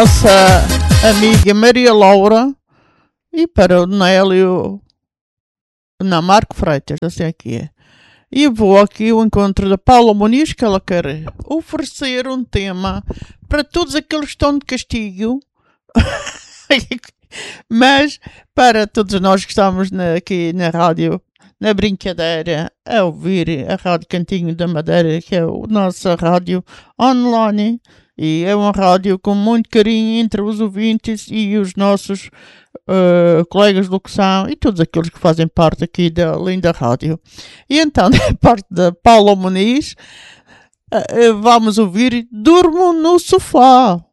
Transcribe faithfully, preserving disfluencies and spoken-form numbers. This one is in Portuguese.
nossa amiga Maria Laura e para o Nélio, não, Marco Freitas, assim aqui é. E vou aqui ao encontro da Paula Muniz, que ela quer oferecer um tema para todos aqueles que estão de castigo, mas para todos nós que estamos na, aqui na rádio, na brincadeira, a ouvir a Rádio Cantinho da Madeira, que é a nossa rádio online, e é uma rádio com muito carinho entre os ouvintes e os nossos uh, colegas de locução e todos aqueles que fazem parte aqui da linda rádio. E então, da parte da Paula Muniz, uh, vamos ouvir Durmo no Sofá.